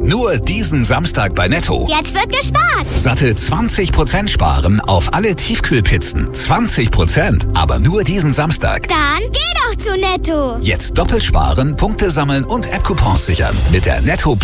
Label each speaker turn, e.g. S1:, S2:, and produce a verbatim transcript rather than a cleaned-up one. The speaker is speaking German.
S1: Nur diesen Samstag bei Netto.
S2: Jetzt wird gespart.
S1: Satte zwanzig Prozent sparen auf alle Tiefkühlpizzen. zwanzig Prozent, aber nur diesen Samstag.
S2: Dann geh doch zu Netto.
S1: Jetzt doppelt sparen, Punkte sammeln und App-Coupons sichern mit der Netto